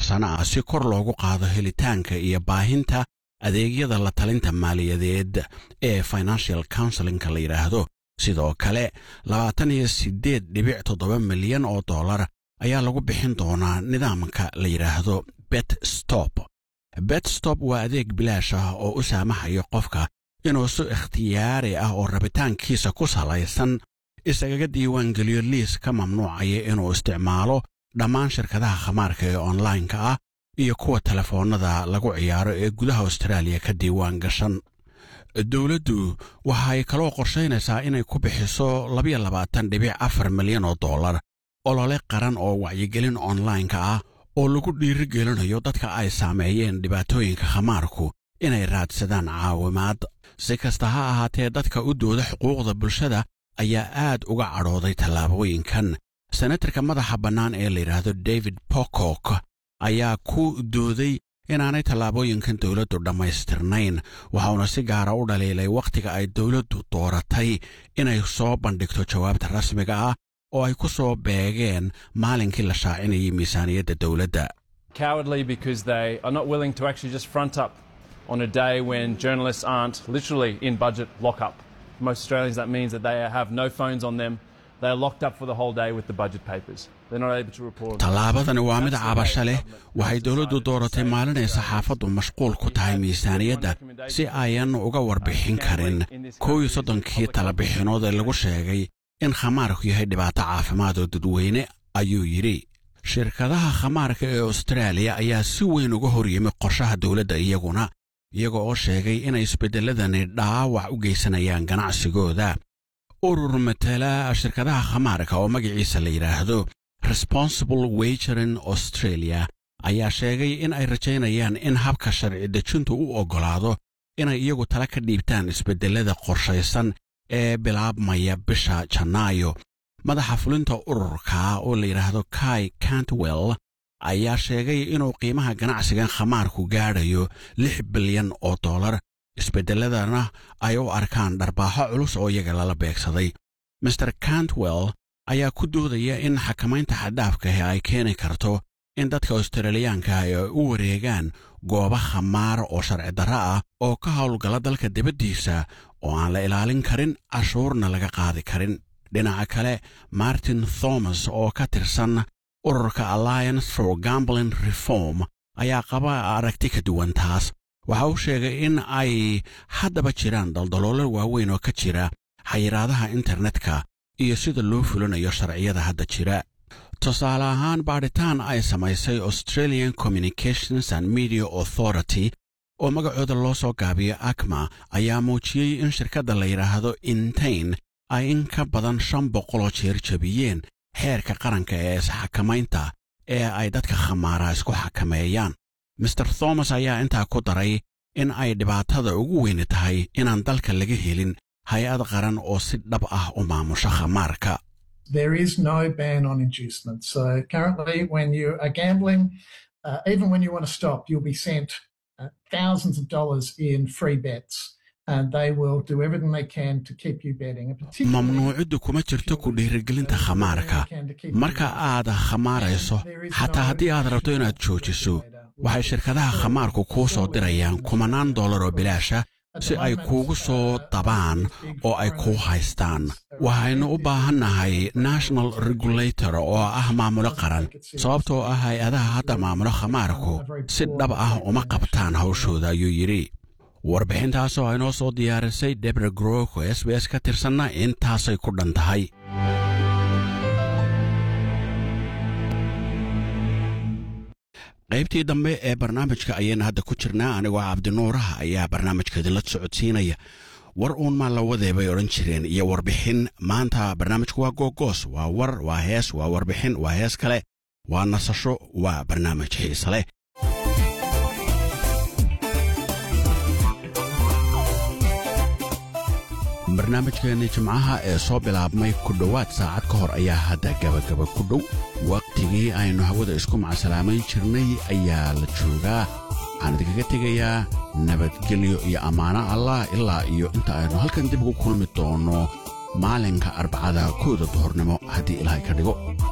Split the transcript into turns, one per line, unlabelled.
sano ah si kor loogu qaado helitaanka iyo baahinta adeegyada la talinta maaliyadeed ee financial counseling-ka la yiraahdo. sidoo kale 28.7 milyan oo dollar ayaa lagu bixin doonaa nidaamka la yiraahdo BetStop. BetStop waa adeeg bilaash ah oo u saamaxaya qofka inuu si ikhtiyaari ah oo rabitaankiisa ku salaysan isaga diiwaan geliyo liis ka mamnuucaya inuu isticmaalo dhammaan shirkadaha khamaarka ee online-ka ah iyo kuwa telefoonada lagu ciyaaro ee gudaha Australia ka diiwaan gashan. dawladdu waxay kaloo qorsheynaysaa inay ku bixiso 22.4 milyan oo dollar olole qaran oo wacyigelin online-ka ah oo lagu dhiirigelinayo dadka ay saameeyeen dhibaatooyinka khamaarku inay raadsadaan caawimaad. si kasta ha ahaatee dadka u dooda xuquuqda bulshada ayaa aad uga cadhooday tallaabooyinkan. senatarka madaxa bannaan ee la yiraahdo David Pocock ayaa ku dooday inaanay tallaabooyinkan dawladdu dhammaystirnayn, waxaana si gaara u dhaliilay wakhtiga ay dawladdu dooratay inay soo bandhigto jawaabta rasmiga ah oo ay ku soo beegeen maalinkii la shaacinayay miisaaniyadda dawladda.
Cowardly because they are not willing to actually just front up on a day when journalists aren't literally in budget lockup. For most Australians that means that they have no phones on them. They are locked up for the whole day with the budget papers. They're not able to report.
tallaabadani waa mid cabasho leh. waxay dawladdu dooratay maalin ay saxaafaddu mashquul ku tahay miisaaniyadda si ayan uga warbixin karin 31kii talabixinood ee lagu sheegay in khamaarku yahay dhibaato caafimaad oo dadweyne, ayuu yidhi. shirkadaha khamaarka ee Australia ayaa si weyn uga horyimid qorshaha dawladda iyaga oo sheegay inay isbeddeladani dhaawac u geysanayaan ganacsigooda. urur matala shirkadaha khamaarka oo magaciisa la yiraahdo Responsible Wagering Australia ayaa sheegay in ay rajaynayaan in habka sharci dejintu u ogolaado inay iyagu tala ka dhiibtaan isbeddelada qorshaysan ee bilaabmaya bisha Janaayo. madaxa fulinta ururka oo la yiraahdo Kai Cantwell ayaa sheegay inuu qiimaha ganacsigan khamaarku gaadhayo 6 bilyan oo dollar. isbeddeladana ay u arkaan dharbaaxo culus oo iyaga lala beegsaday. Mr. Cantwell ayaa ku doodaya in xakamaynta xaddaafka ay keeni karto in dadka Australiyaanka ay u wareegaan goobo khamaar oo sharci darro ah oo ka howlgala dalka dibaddiisa oo aan la ilaalin karin, cashuurna laga qaadi karin. dhinaca kale, Martin Thomas oo ka tirsan ururka Alliance for Gambling Reform ayaa qaba aragti ka duwan taas. waxa uu sheegay in ay haddaba jiraan daldaloolo waaweyn oo ka jira xayiraadaha internetka iyo sida loo fulinayo sharciyada hadda jira. tusaale ahaan, baadhitaan ay samaysay Australian Communications and Media Authority oo magacooda loo soo gaabiyo ACMA ayaa muujiyey in shirkadda la yiraahdo Intain ay in ka badan 500 jeer jabiyeen xeerka qaranka ee isxakamaynta ee ay dadka khamaara isku xakameeyaan. Mr. Thomas ayaa intaa ku daray in ay dhibaatada ugu weyn tahay inaan dalka laga helin hay'ad qaran oo si dhab ah u maamusha khamaarka.
There is no ban on inducement. So currently when you are gambling, even when you want to stop, you'll be sent thousands of dollars in free bets. And they will do everything they can to keep you betting.
mamnuuciddu kuma jirto ku dhiirigelinta khamaarka. marka aad khamaarayso, xataa haddii aad rabto inaad joojiso, waxay shirkadaha khamaarku kuu soo dirayaan $10 oo bilaasha si ay kuugu soo dabaan oo ay kuu haystaan. waxaynu u baahannahay national regulator oo ah maamulo qaran, sababtoo ah hay-adaha hadda maamulo khamaarku si dhab ah uma qabtaan hawshooda, ayuu yidhi. warbixintaasoo ay noo soo diyaarisay Deborah Grook oo SBS ka tirsanna intaasay ku dhan tahay. qaybtii dambe ee barnaamijka ayayna hadda ku jirnaa. anigoo cabdinuuraha ayaa barnaamijka idinla socodsiinaya. war uun maa la wadee bay odhan jireen iyo warbixin. maanta barnaamijku waa googoos, waa war, waa hees, waa warbixin, waa hees kale, waa nasasho, waa barnaamij xiise leh. barnaamijkeennii jimcaha ee soo bilaabmay ku dhowaad saacad ka hor ayaa hadda gabagaba ku dhow. wakhtigii aynu hawada isku macsalaamayn jirnay ayaa la joogaa. waxaan idinkaga tegayaa nabadgelyo iyo ammaano allah ilaa iyo inta aynu halkan dib ugu kulmi doono maalinka Arbacada 1 duhurnimo haddii Ilaahay ka dhigo.